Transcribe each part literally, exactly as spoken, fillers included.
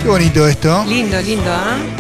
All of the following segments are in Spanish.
Qué bonito esto. Lindo, lindo, ¿ah? ¿eh?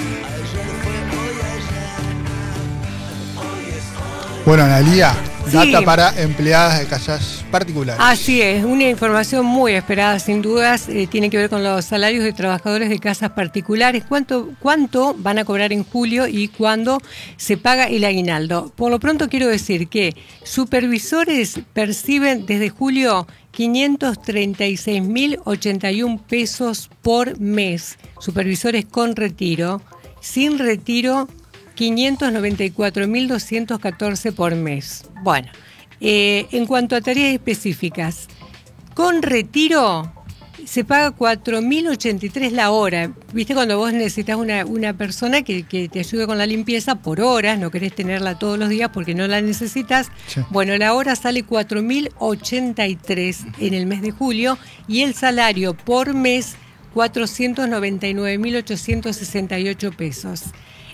Bueno, Analía, Sí. data para empleadas de casas particulares. Así es, una información muy esperada sin dudas, eh, tiene que ver con los salarios de trabajadores de casas particulares, cuánto, cuánto van a cobrar en julio y cuándo se paga el aguinaldo. Por lo pronto quiero decir que supervisores perciben desde julio quinientos treinta y seis mil ochenta y uno pesos por mes, supervisores con retiro, sin retiro quinientos noventa y cuatro mil doscientos catorce por mes. Bueno, eh, en cuanto a tareas específicas, con retiro se paga cuatro mil ochenta y tres la hora. ¿Viste cuando vos necesitas una, una persona que, que te ayude con la limpieza por horas, no querés tenerla todos los días porque no la necesitas? Sí. Bueno, la hora sale cuatro mil ochenta y tres en el mes de julio y el salario por mes cuatrocientos noventa y nueve mil ochocientos sesenta y ocho pesos.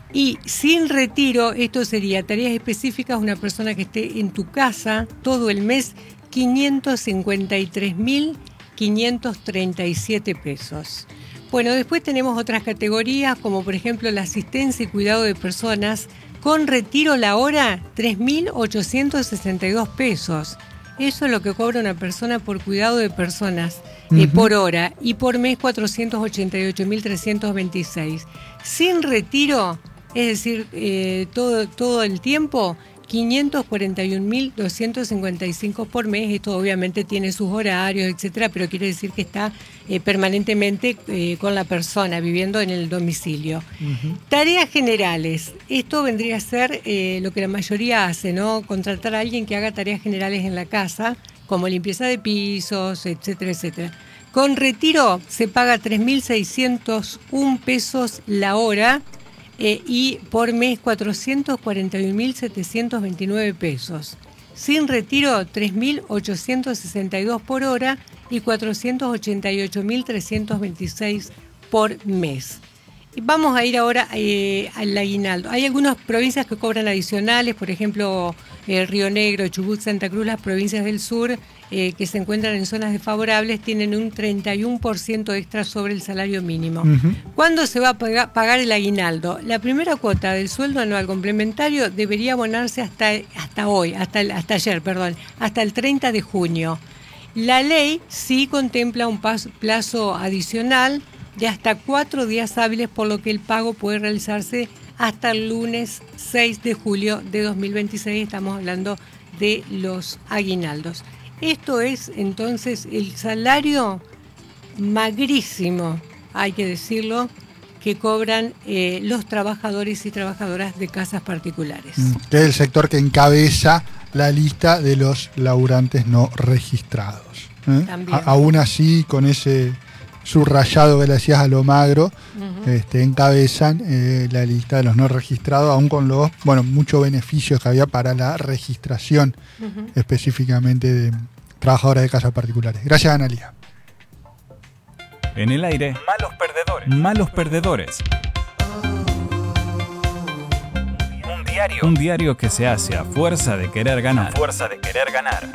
Y sin retiro, esto sería tareas específicas, una persona que esté en tu casa todo el mes, quinientos cincuenta y tres mil quinientos treinta y siete pesos. Bueno, después tenemos otras categorías, como por ejemplo la asistencia y cuidado de personas, con retiro la hora, tres mil ochocientos sesenta y dos pesos. Eso es lo que cobra una persona por cuidado de personas eh, uh-huh. por hora, y por mes cuatrocientos ochenta y ocho mil trescientos veintiséis. Sin retiro, es decir, eh, todo, todo el tiempo, quinientos cuarenta y un mil doscientos cincuenta y cinco por mes. Esto obviamente tiene sus horarios, etcétera, pero quiere decir que está eh, permanentemente eh, con la persona, viviendo en el domicilio. Uh-huh. Tareas generales. Esto vendría a ser eh, lo que la mayoría hace, ¿no? Contratar a alguien que haga tareas generales en la casa, como limpieza de pisos, etcétera, etcétera. Con retiro se paga tres mil seiscientos un pesos la hora, Eh, y por mes cuatrocientos cuarenta y un mil setecientos veintinueve pesos. Sin retiro tres mil ochocientos sesenta y dos por hora y cuatrocientos ochenta y ocho mil trescientos veintiséis por mes. Y vamos a ir ahora eh, al aguinaldo. Hay algunas provincias que cobran adicionales, por ejemplo, eh, Río Negro, Chubut, Santa Cruz, las provincias del sur eh, que se encuentran en zonas desfavorables tienen un treinta y uno por ciento extra sobre el salario mínimo. Uh-huh. ¿Cuándo se va a pagar, pagar el aguinaldo? La primera cuota del sueldo anual complementario debería abonarse hasta, hasta hoy, hasta, el, hasta ayer, perdón, hasta el treinta de junio. La ley sí contempla un plazo, plazo adicional de hasta cuatro días hábiles, por lo que el pago puede realizarse hasta el lunes seis de julio de dos mil veintiséis. Estamos hablando de los aguinaldos. Esto es entonces el salario magrísimo, hay que decirlo, que cobran eh, los trabajadores y trabajadoras de casas particulares. Que es el sector que encabeza la lista de los laburantes no registrados. ¿eh? También. A, aún así, con ese subrayado que le hacías a lo magro, uh-huh. este, encabezan eh, la lista de los no registrados, aún con los, bueno, muchos beneficios que había para la registración, uh-huh. específicamente de trabajadoras de casas particulares. Gracias, Analía. En el aire, malos perdedores. Malos perdedores. Un diario. Un diario que se hace a fuerza de querer ganar. A fuerza de querer ganar.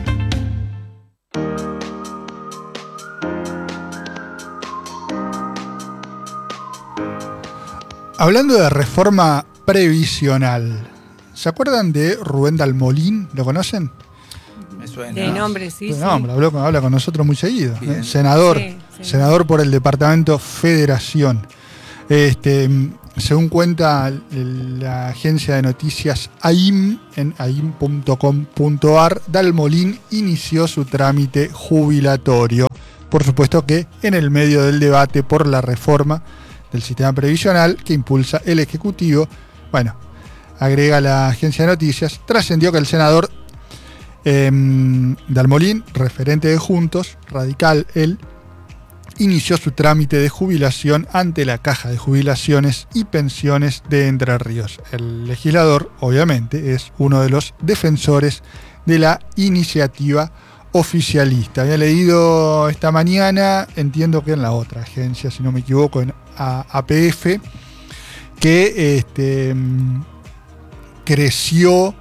Hablando de reforma previsional, ¿se acuerdan de Rubén Dalmolín? ¿Lo conocen? Me suena. De nombre, sí, de sí. nombre, habla, habla con nosotros muy seguido. ¿eh? Senador, sí, sí. senador por el departamento Federación. Este, según cuenta la agencia de noticias A I M, en a i m punto com punto a r, Dalmolín inició su trámite jubilatorio. Por supuesto que en el medio del debate por la reforma del sistema previsional que impulsa el Ejecutivo. Bueno, agrega la agencia de noticias, trascendió que el senador eh, Dalmolín, referente de Juntos, radical él, inició su trámite de jubilación ante la Caja de Jubilaciones y Pensiones de Entre Ríos. El legislador, obviamente, es uno de los defensores de la iniciativa oficialista. Había leído esta mañana, entiendo que en la otra agencia, si no me equivoco, en A P F, que este, creció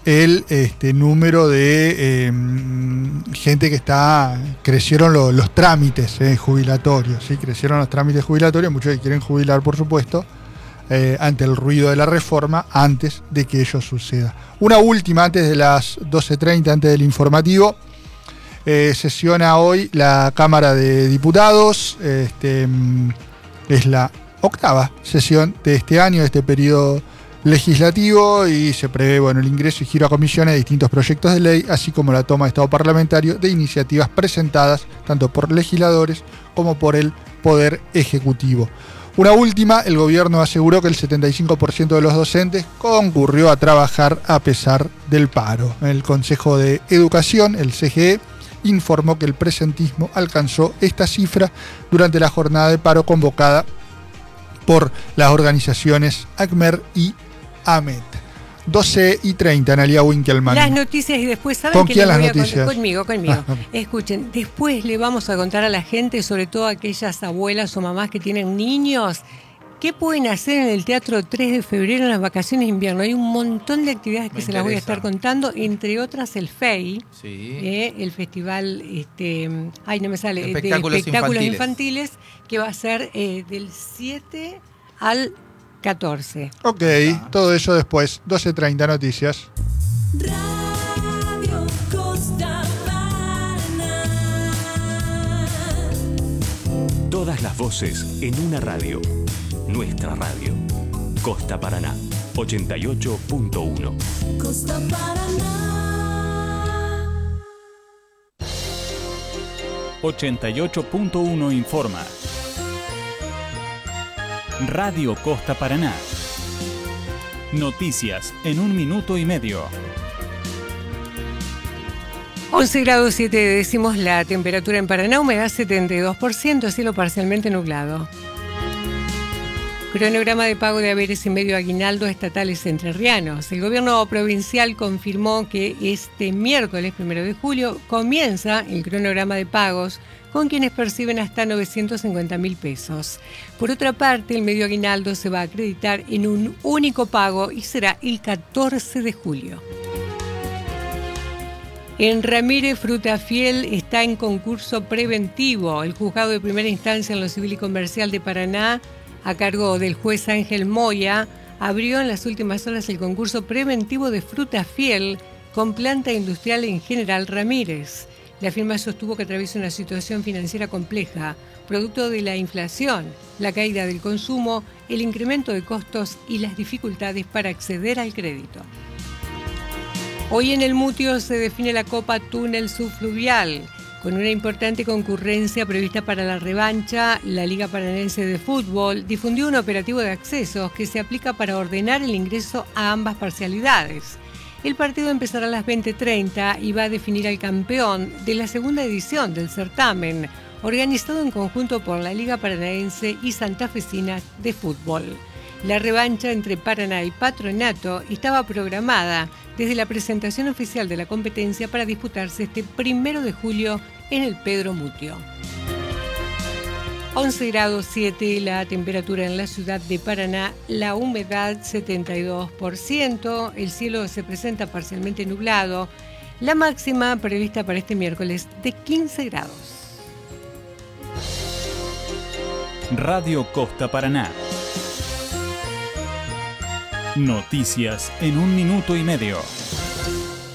el este, número de eh, gente que está, crecieron lo, los trámites eh, jubilatorios, ¿sí? Crecieron los trámites jubilatorios, muchos que quieren jubilar, por supuesto, eh, ante el ruido de la reforma, antes de que ello suceda. Una última, antes de las doce treinta, antes del informativo. Eh, sesiona hoy la Cámara de Diputados, este, es la octava sesión de este año, de este periodo legislativo, y se prevé bueno, el ingreso y giro a comisiones de distintos proyectos de ley, así como la toma de estado parlamentario de iniciativas presentadas tanto por legisladores como por el Poder Ejecutivo. Una última, el gobierno aseguró que el setenta y cinco por ciento de los docentes concurrió a trabajar a pesar del paro. El Consejo de Educación, el C G E, informó que el presentismo alcanzó esta cifra durante la jornada de paro convocada por las organizaciones ACMER y AMET. doce y treinta, Analia Winkelmann. Las noticias y después, ¿saben ¿Con qué quién les las voy a noticias? contar? Conmigo, conmigo. Ah, Escuchen, después le vamos a contar a la gente, sobre todo a aquellas abuelas o mamás que tienen niños, qué pueden hacer en el Teatro tres de febrero en las vacaciones de invierno. Hay un montón de actividades que Me se las voy a interesa. estar contando, entre otras el F E I, Sí. eh, el festival, este, ay no me sale, de Espectáculos espectáculos infantiles. infantiles, que va a ser eh, del siete al catorce. Ok, todo eso después. doce treinta, noticias. Radio Costa Paraná. Todas las voces en una radio. Nuestra radio. Costa Paraná, ochenta y ocho punto uno. Costa Paraná. ochenta y ocho punto uno informa. Radio Costa Paraná. Noticias en un minuto y medio. once grados siete décimos la temperatura en Paraná, humedad setenta y dos por ciento, cielo parcialmente nublado. Cronograma de pago de haberes y medio aguinaldo estatales entrerrianos. El gobierno provincial confirmó que este miércoles primero de julio comienza el cronograma de pagos con quienes perciben hasta novecientos cincuenta mil pesos. Por otra parte, el medio aguinaldo se va a acreditar en un único pago y será el catorce de julio. En Ramírez, Fruta Fiel está en concurso preventivo. El juzgado de primera instancia en lo civil y comercial de Paraná, a cargo del juez Ángel Moya, abrió en las últimas horas el concurso preventivo de Fruta Fiel con planta industrial en General Ramírez. La firma sostuvo que atraviesa una situación financiera compleja, producto de la inflación, la caída del consumo, el incremento de costos y las dificultades para acceder al crédito. Hoy en el Mutio se define la Copa Túnel Subfluvial, con una importante concurrencia prevista para la revancha. La Liga Paranaense de Fútbol difundió un operativo de accesos que se aplica para ordenar el ingreso a ambas parcialidades. El partido empezará a las veinte treinta y va a definir al campeón de la segunda edición del certamen, organizado en conjunto por la Liga Paranaense y Santafesina de Fútbol. La revancha entre Paraná y Patronato estaba programada desde la presentación oficial de la competencia para disputarse este primero de julio en el Pedro Mutio. once grados siete la temperatura en la ciudad de Paraná, la humedad setenta y dos por ciento, el cielo se presenta parcialmente nublado, la máxima prevista para este miércoles de quince grados. Radio Costa Paraná. Noticias en un minuto y medio.